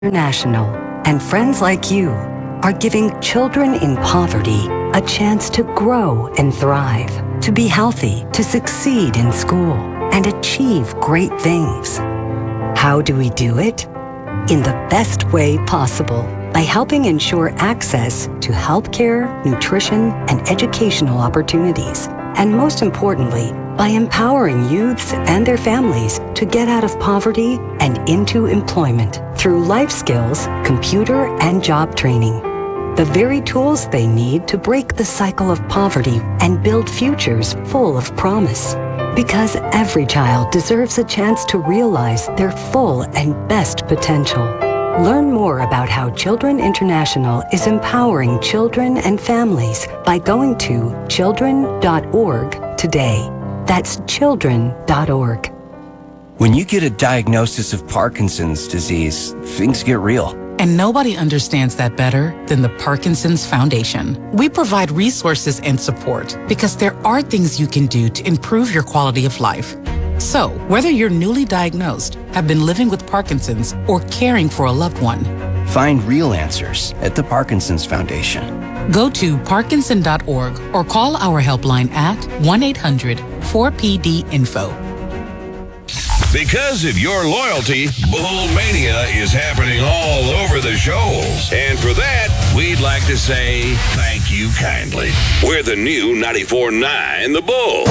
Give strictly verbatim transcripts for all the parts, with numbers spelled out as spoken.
International and friends like you are giving children in poverty a chance to grow and thrive, to be healthy, to succeed in school, and achieve great things. How do we do it? In the best way possible, by helping ensure access to healthcare, nutrition, and educational opportunities. And most importantly, by empowering youths and their families to get out of poverty and into employment through life skills, computer, and job training. The very tools they need to break the cycle of poverty and build futures full of promise. Because every child deserves a chance to realize their full and best potential. Learn more about how Children International is empowering children and families by going to children dot org today. That's children dot org. When you get a diagnosis of Parkinson's disease, things get real. And nobody understands that better than the Parkinson's Foundation. We provide resources and support because there are things you can do to improve your quality of life. So, whether you're newly diagnosed, have been living with Parkinson's, or caring for a loved one, find real answers at the Parkinson's Foundation. Go to parkinson dot org or call our helpline at one eight hundred four P D info. Because of your loyalty, Bull Mania is happening all over the shoals. And for that, we'd like to say thank you kindly. We're the new ninety-four point nine The Bull.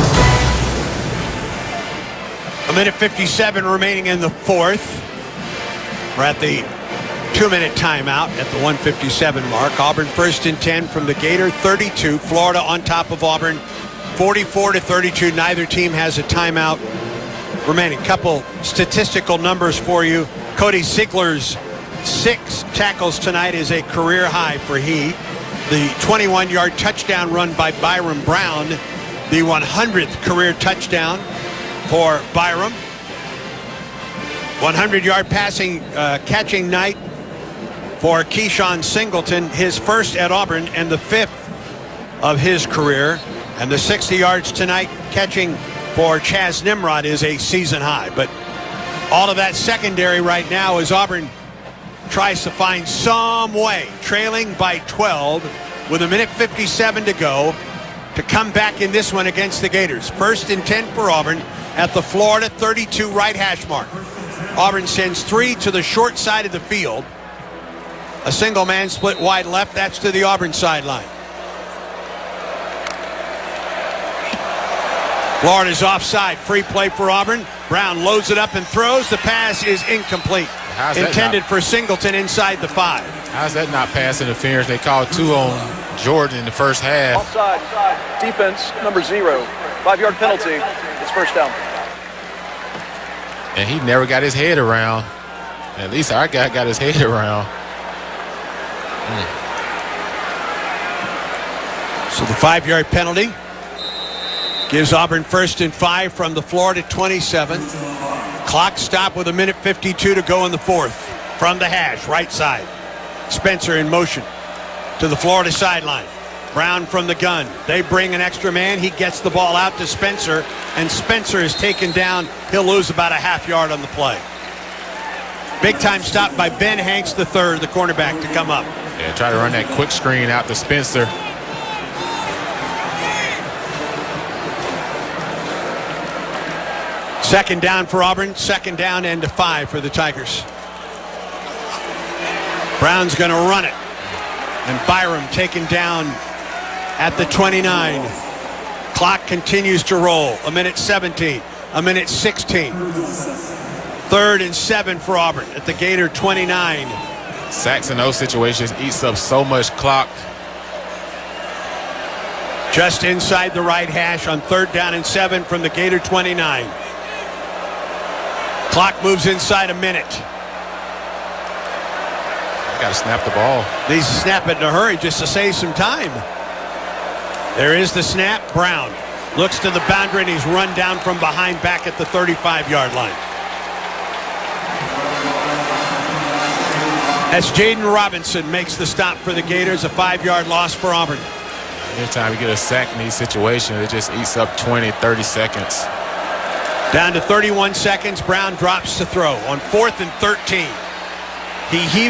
A minute fifty-seven remaining in the fourth. We're at the two-minute timeout at the one fifty-seven mark. Auburn first and ten from the Gator thirty-two. Florida on top of Auburn forty-four to thirty-two. Neither team has a timeout remaining. Couple statistical numbers for you. Cody Ziegler's six tackles tonight is a career high for he. The twenty-one-yard touchdown run by Byrum Brown, the one hundredth career touchdown for Byrum. one hundred-yard passing uh, catching night for Keyshawn Singleton, his first at Auburn and the fifth of his career. And the sixty yards tonight catching for Chaz Nimrod is a season high. But all of that secondary right now as Auburn tries to find some way, trailing by twelve with a minute fifty-seven to go, to come back in this one against the Gators. First and ten for Auburn at the Florida thirty-two right hash mark. Auburn sends three to the short side of the field. A single man split wide left. That's to the Auburn sideline. Florida's offside. Free play for Auburn. Brown loads it up and throws. The pass is incomplete. How's Intended not, for Singleton inside the five. How's that not pass interference? They called two on Jordan in the first half. Offside. Defense number zero. Five-yard penalty. It's first down. And he never got his head around. At least our guy got his head around. Mm. So the five-yard penalty gives Auburn first and five from the Florida twenty-seven. Clock stop with a minute fifty-two to go in the fourth. From the hash, right side. Spencer in motion to the Florida sideline. Brown from the gun. They bring an extra man. He gets the ball out to Spencer, and Spencer is taken down. He'll lose about a half yard on the play. Big time stop by Ben Hanks the third, the cornerback, to come up. Yeah, try to run that quick screen out to Spencer. Second down for Auburn. Second down and a five for the Tigers. Brown's going to run it. And Byrum taken down at the twenty-nine. Clock continues to roll. A minute seventeen. A minute sixteen. Third and seven for Auburn at the Gator twenty-nine. Sacks in those situations eats up so much clock. Just inside the right hash on third down and seven from the Gator twenty-nine. Clock moves inside a minute. Got to snap the ball. Needs to snap it in a hurry just to save some time. There is the snap. Brown looks to the boundary, and he's run down from behind back at the thirty-five-yard line. As Jaden Robinson makes the stop for the Gators, a five-yard loss for Auburn. Anytime you get a sack in these situations, it just eats up twenty, thirty seconds. Down to thirty-one seconds. Brown drops to throw on fourth and thirteen. He heaved